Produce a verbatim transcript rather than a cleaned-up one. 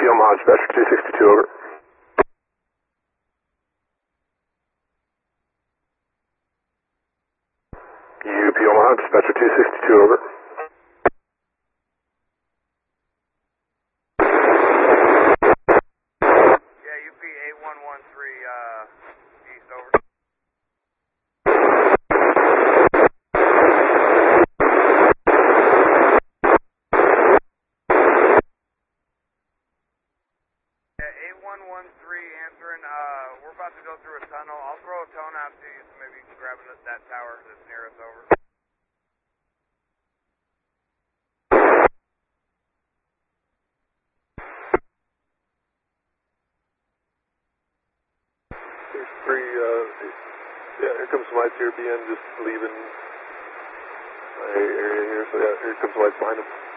P Omaha Dispatcher two sixty-two, over. U P Omaha Dispatcher two sixty-two, over. Yeah, U P eight one one three, uh, east, over. Yeah, eight one one three answering, uh, we're about to go through a tunnel. I'll throw a tone out to you so maybe you can grab it at that tower that's near us, over. There's three, uh, yeah, here comes lights here, B N just leaving my area here, so yeah, here comes lights behind him.